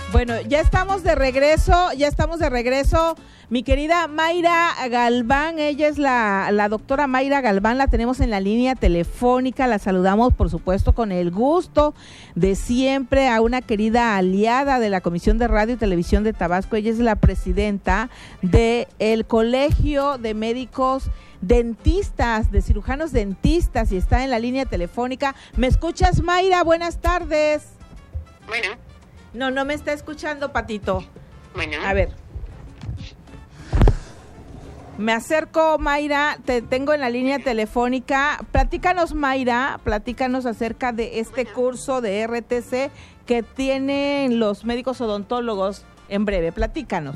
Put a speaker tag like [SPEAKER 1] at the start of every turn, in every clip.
[SPEAKER 1] Bueno, ya estamos de regreso. Mi querida Mayra Galván, ella es la doctora Mayra Galván, la tenemos en la línea telefónica, la saludamos por supuesto con el gusto de siempre a una querida aliada de la Comisión de Radio y Televisión de Tabasco. Ella es la presidenta del Colegio de Médicos Dentistas, de cirujanos dentistas, y está en la línea telefónica. ¿Me escuchas, Mayra? Buenas tardes.
[SPEAKER 2] Bueno.
[SPEAKER 1] No me está escuchando, Patito.
[SPEAKER 2] Bueno.
[SPEAKER 1] A ver. Me acerco, Mayra, te tengo en la línea telefónica. Platícanos, Mayra, acerca de este curso de RTC que tienen los médicos odontólogos en breve. Platícanos.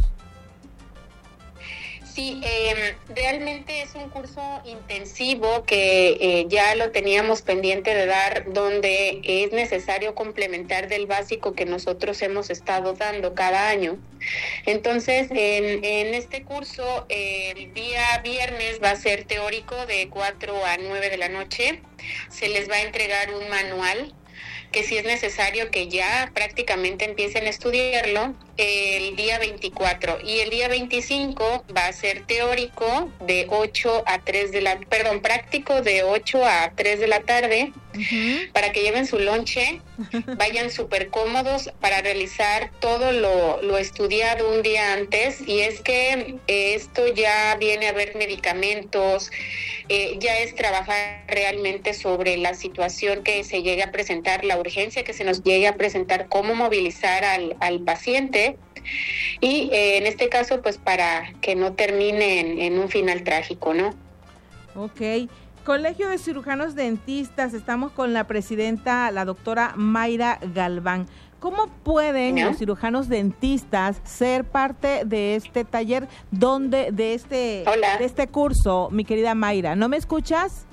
[SPEAKER 2] Sí, realmente es un curso intensivo que ya lo teníamos pendiente de dar, donde es necesario complementar del básico que nosotros hemos estado dando cada año. Entonces, en este curso, el día viernes va a ser teórico de 4 a 9 de la noche. Se les va a entregar un manual que si es necesario que ya prácticamente empiecen a estudiarlo el día 24, y el día 25 va a ser teórico de 8 a 3 de la, práctico de 8 a 3 de la tarde, para que lleven su lonche, vayan súper cómodos para realizar todo lo estudiado un día antes. Y es que esto ya viene a ver medicamentos, ya es trabajar realmente sobre la situación que se llegue a presentar, la urgencia que se nos llegue a presentar, cómo movilizar al paciente, y en este caso pues para que no termine en un final trágico, ¿no?
[SPEAKER 1] Ok. Colegio de Cirujanos Dentistas, estamos con la presidenta, la doctora Mayra Galván. ¿Cómo pueden los cirujanos dentistas ser parte de este taller, de este curso, mi querida Mayra? ¿No me escuchas?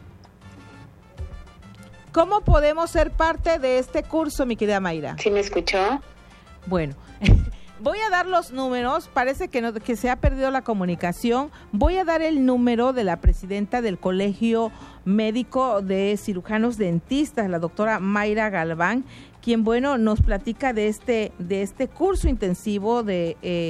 [SPEAKER 1] ¿Cómo podemos ser parte de este curso, mi querida Mayra?
[SPEAKER 2] ¿Sí me escuchó?
[SPEAKER 1] Bueno, voy a dar los números, parece que se ha perdido la comunicación. Voy a dar el número de la presidenta del Colegio Médico de Cirujanos Dentistas, la doctora Mayra Galván, quien, nos platica de este curso intensivo de